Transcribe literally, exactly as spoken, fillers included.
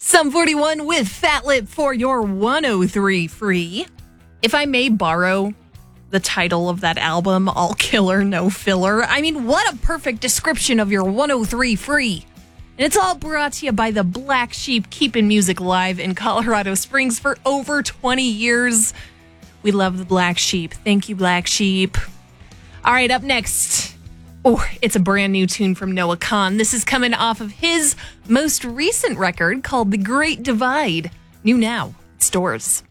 Sum forty-one with Fat Lip for your one oh three free. If I may borrow the title of that album, All Killer, No Filler. I mean, what a perfect description of your one oh three free. And it's all brought to you by the Black Sheep, keeping music alive in Colorado Springs for over twenty years. We love the Black Sheep. Thank you, Black Sheep. All right, up next. Oh, it's a brand new tune from Noah Kahan. This is coming off of his most recent record called The Great Divide. New now. Stores.